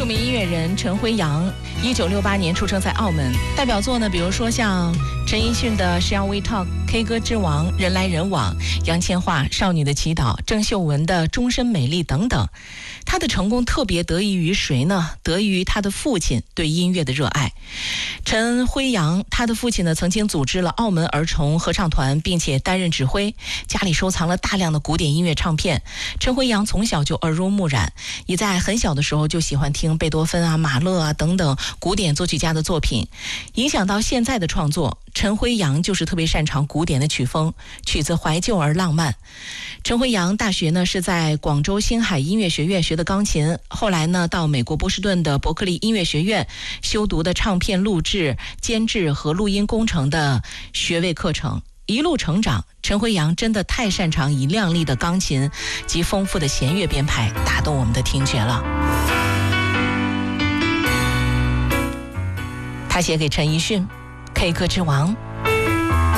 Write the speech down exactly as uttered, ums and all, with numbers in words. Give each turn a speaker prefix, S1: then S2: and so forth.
S1: 著名音乐人陈辉阳，一九六八年出生在澳门，代表作呢，比如说像陈奕迅的《Shall We Talk》、K 歌之王《人来人往》、杨千嬅《少女的祈祷》、郑秀文的《终身美丽》等等。他的成功特别得益于谁呢？得益于他的父亲对音乐的热爱。陈辉阳，他的父亲呢，曾经组织了澳门儿童合唱团，并且担任指挥，家里收藏了大量的古典音乐唱片。陈辉阳从小就耳濡目染，也在很小的时候就喜欢听贝多芬啊、马勒啊等等古典作曲家的作品，影响到现在的创作。陈辉阳就是特别擅长古典的曲风，曲子怀旧而浪漫。陈辉阳大学呢是在广州星海音乐学院学的钢琴，后来呢到美国波士顿的伯克利音乐学院修读的唱片录制、监制和录音工程的学位课程。一路成长，陈辉阳真的太擅长以亮丽的钢琴及丰富的弦乐编排打动我们的听觉了。他写给陈奕迅， K 歌之王